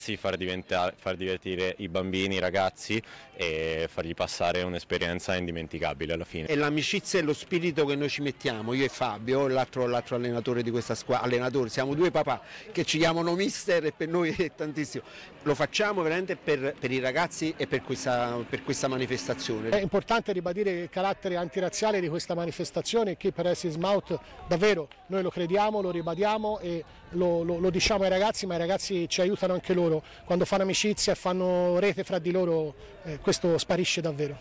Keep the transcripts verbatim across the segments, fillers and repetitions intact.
Far, far divertire i bambini, i ragazzi e fargli passare un'esperienza indimenticabile alla fine. È l'amicizia e lo spirito che noi ci mettiamo, io e Fabio, l'altro, l'altro allenatore di questa squadra, allenatore, siamo due papà che ci chiamano mister e per noi è tantissimo. Lo facciamo veramente per, per i ragazzi e per questa, per questa manifestazione. È importante ribadire il carattere antirazziale di questa manifestazione, che per Keep Mouth davvero noi lo crediamo, lo ribadiamo e lo, lo, lo diciamo ai ragazzi, ma i ragazzi ci aiutano anche loro. Quando fanno amicizia e fanno rete fra di loro, eh, questo sparisce davvero.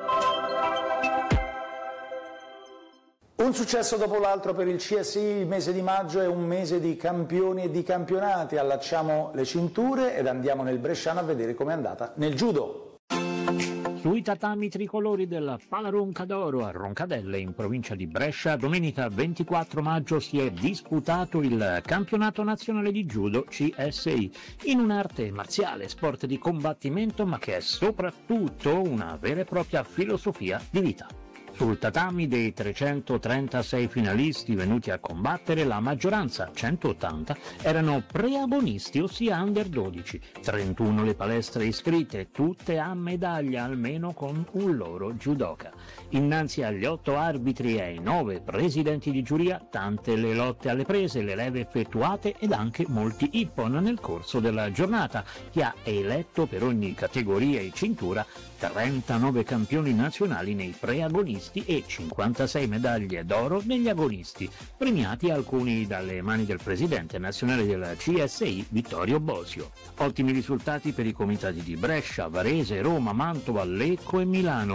Un successo dopo l'altro per il C S I, il mese di maggio è un mese di campioni e di campionati, allacciamo le cinture ed andiamo nel bresciano a vedere com'è andata nel judo. Sui tatami tricolori del Pala Roncadoro a Roncadelle, in provincia di Brescia, domenica ventiquattro maggio si è disputato il campionato nazionale di judo C S I, in un'arte marziale, sport di combattimento, ma che è soprattutto una vera e propria filosofia di vita. Sul tatami dei trecentotrentasei finalisti venuti a combattere, la maggioranza, centottanta, erano preagonisti, ossia under dodici, trentuno le palestre iscritte, tutte a medaglia almeno con un loro judoka. Innanzi agli otto arbitri e ai nove presidenti di giuria, tante le lotte alle prese, le leve effettuate ed anche molti ippon nel corso della giornata, che ha eletto per ogni categoria e cintura trentanove campioni nazionali nei preagonisti e cinquantasei medaglie d'oro negli agonisti, premiati alcuni dalle mani del presidente nazionale del C S I Vittorio Bosio. Ottimi risultati per i comitati di Brescia, Varese, Roma, Mantova, Lecco e Milano.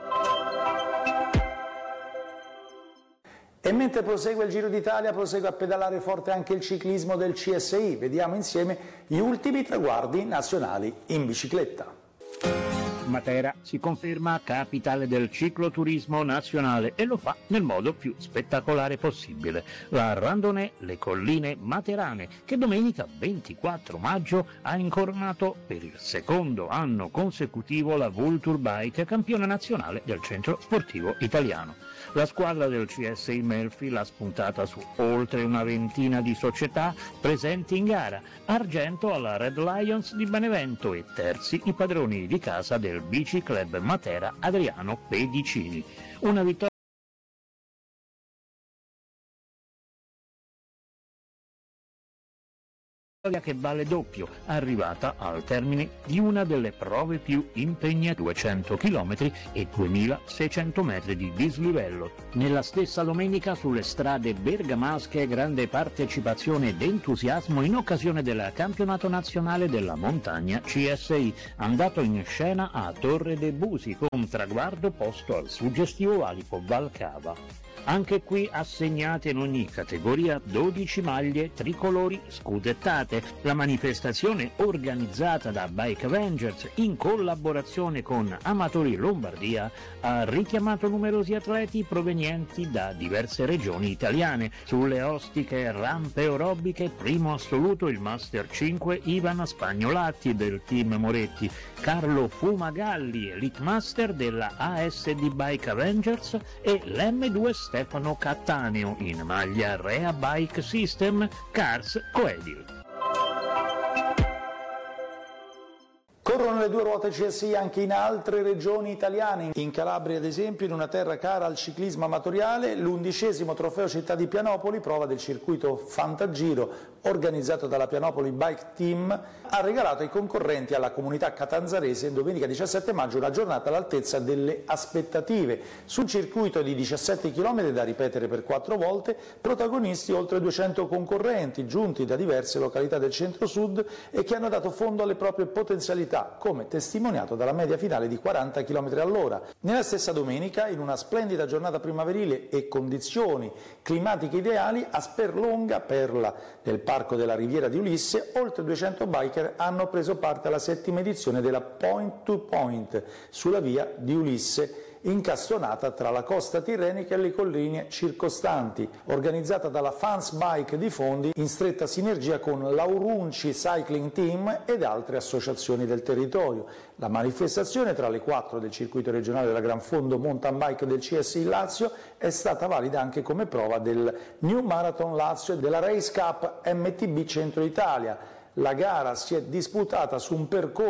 E mentre prosegue il Giro d'Italia, prosegue a pedalare forte anche il ciclismo del C S I. Vediamo insieme gli ultimi traguardi nazionali in bicicletta. Matera si conferma capitale del cicloturismo nazionale e lo fa nel modo più spettacolare possibile. La Randonnée Le Colline Materane, che domenica ventiquattro maggio ha incoronato per il secondo anno consecutivo la Vulture Bike campione nazionale del centro sportivo italiano. La squadra del C S I Melfi l'ha spuntata su oltre una ventina di società presenti in gara, argento alla Red Lions di Benevento e terzi i padroni di casa del Bici Club Matera Adriano Pedicini. Una vittoria che vale doppio, arrivata al termine di una delle prove più impegnative, duecento chilometri e duemilaseicento metri di dislivello. Nella stessa domenica sulle strade bergamasche grande partecipazione ed entusiasmo in occasione del campionato nazionale della montagna C S I, andato in scena a Torre de' Busi con traguardo posto al suggestivo valico Valcava. Anche qui assegnate in ogni categoria dodici maglie tricolori scudettate. La manifestazione, organizzata da Bike Avengers in collaborazione con Amatori Lombardia, ha richiamato numerosi atleti provenienti da diverse regioni italiane. Sulle ostiche rampe aerobiche, primo assoluto il Master cinque Ivan Spagnolatti del team Moretti, Carlo Fumagalli, Elite Master della A S D Bike Avengers, e l'M due Stefano Cattaneo in maglia Rea Bike System Cars Coedil. Corrono le due ruote C S I anche in altre regioni italiane. In Calabria, ad esempio, in una terra cara al ciclismo amatoriale, l'undicesimo trofeo Città di Pianopoli, prova del circuito Fantagiro organizzato dalla Pianopoli Bike Team, ha regalato ai concorrenti e alla comunità catanzarese domenica diciassette maggio una giornata all'altezza delle aspettative. Sul circuito di diciassette chilometri da ripetere per quattro volte, protagonisti oltre duecento concorrenti giunti da diverse località del centro-sud e che hanno dato fondo alle proprie potenzialità, come testimoniato dalla media finale di quaranta chilometri all'ora. Nella stessa domenica, in una splendida giornata primaverile e condizioni climatiche ideali, a Sperlonga, perla del Parco della Riviera di Ulisse, oltre duecento biker hanno preso parte alla settima edizione della Point to Point sulla via di Ulisse, incastonata tra la costa tirrenica e le colline circostanti, organizzata dalla Fans Bike di Fondi in stretta sinergia con l'Aurunci Cycling Team ed altre associazioni del territorio. La manifestazione, tra le quattro del circuito regionale della Gran Fondo Mountain Bike del C S I Lazio, è stata valida anche come prova del New Marathon Lazio e della Race Cup M T B Centro Italia. La gara si è disputata su un percorso